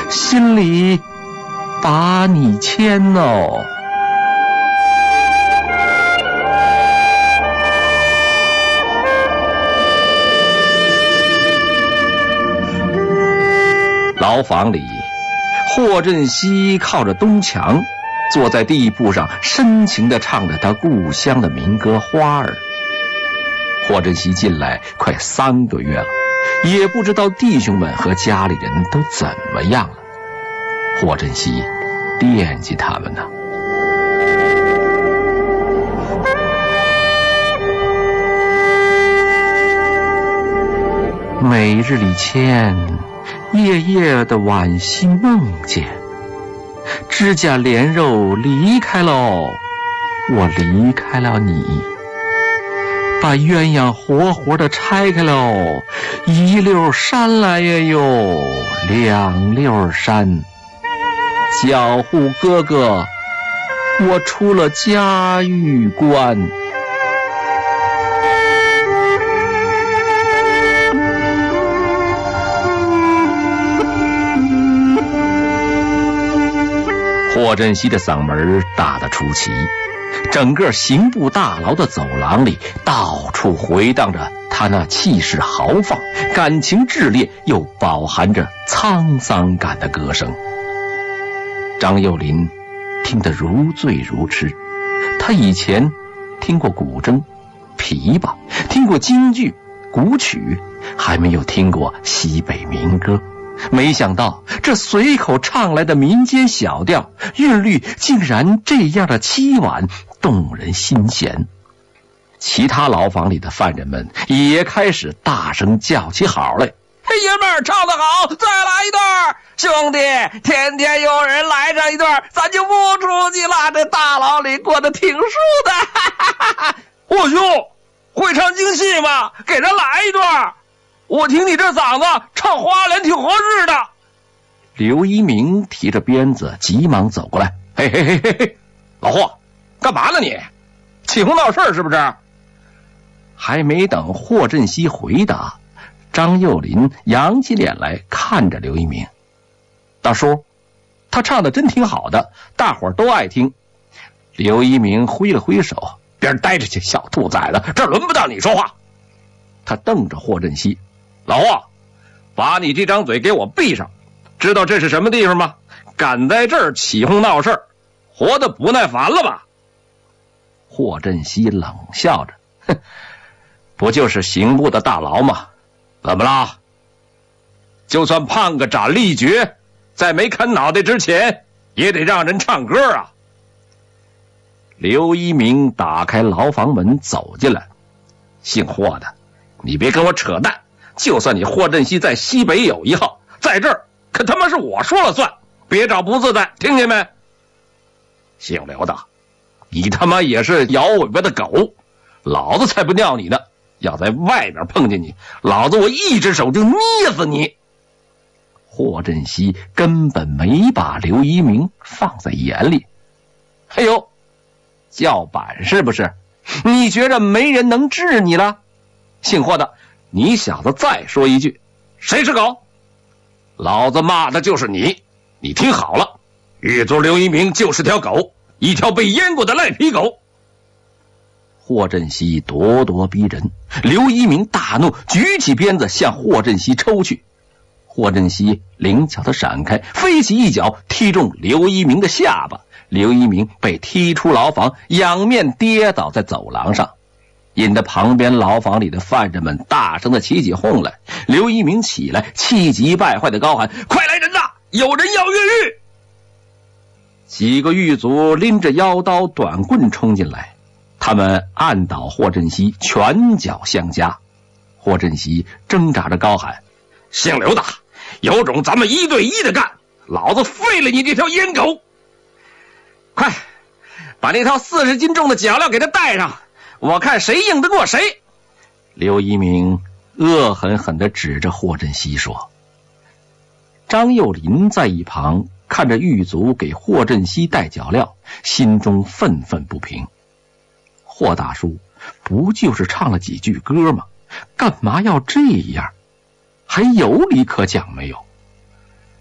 心里把你牵哦。牢房里，霍振西靠着东墙，坐在地铺上，深情地唱着他故乡的民歌《花儿》。霍振西进来快3个月了，也不知道弟兄们和家里人都怎么样了。霍振西惦记他们呢。每日里牵，夜夜的惋惜梦见，指甲莲肉离开喽，我离开了你，把鸳鸯活活的拆开喽，一溜山来呀哟，2溜山，脚户哥哥，我出了嘉峪关。霍振西的嗓门大得出奇，整个刑部大牢的走廊里到处回荡着他那气势豪放、感情炽烈又饱含着沧桑感的歌声。张幼林听得如醉如痴，他以前听过古筝、琵琶，听过京剧、古曲，还没有听过西北民歌。没想到这随口唱来的民间小调，韵律竟然这样的凄婉动人心弦。其他牢房里的犯人们也开始大声叫起好来：爷们儿唱得好，再来一段！兄弟，天天有人来上一段，咱就不出去了，这大牢里过得挺舒的。 霍兄，会唱京戏吗？给人来一段。我听你这嗓子唱花脸挺合适的。 刘一鸣提着鞭子急忙走过来：嘿嘿嘿嘿嘿， 老霍，干嘛呢你？起哄闹事是不是？ 还没等霍振西回答，张幼林扬起脸来看着刘一鸣：大叔，他唱的真挺好的，大伙儿都爱听。刘一鸣挥了挥手： 别人待着去，小兔崽子，这轮不到你说话。 他瞪着霍振西： 老霍，把你这张嘴给我闭上！知道这是什么地方吗？敢在这儿起哄闹事，活得不耐烦了吧？ 霍振西冷笑着：哼，不就是刑部的大牢吗？ 怎么了？就算判个斩立决，在没砍脑袋之前，也得让人唱歌啊！ 刘一鸣打开牢房门走进来： 姓霍的，你别跟我扯淡！就算你霍振西在西北有一号，在这儿可他妈是我说了算，别找不自在，听见没？姓刘的，你他妈也是摇尾巴的狗，老子才不尿你呢！要在外边碰见你，老子我一只手就捏死你！ 霍振西根本没把刘一鸣放在眼里。 哎呦，叫板是不是？你觉着没人能治你了？姓霍的，你小子再说一句，谁是狗？老子骂的就是你！你听好了，狱卒刘一鸣就是条狗，一条被阉过的赖皮狗。 霍振西咄咄逼人，刘一鸣大怒，举起鞭子向霍振西抽去。霍振西灵巧的闪开，飞起一脚踢中刘一鸣的下巴，刘一鸣被踢出牢房，仰面跌倒在走廊上，引得旁边牢房里的犯人们大声的起起哄来。刘一鸣起来，气急败坏的高喊：快来人呐，有人要越狱！几个狱卒拎着腰刀短棍冲进来，他们按倒霍振西，拳脚相加。霍振西挣扎着高喊： 姓刘的，有种咱们1对1的干，老子废了你这条阉狗！快把那套40斤重的脚镣给他带上，我看谁硬得过谁！ 刘一鸣恶狠狠地指着霍振西说。张幼林在一旁看着狱卒给霍振西带脚镣，心中愤愤不平。霍大叔不就是唱了几句歌吗？干嘛要这样？还有理可讲没有？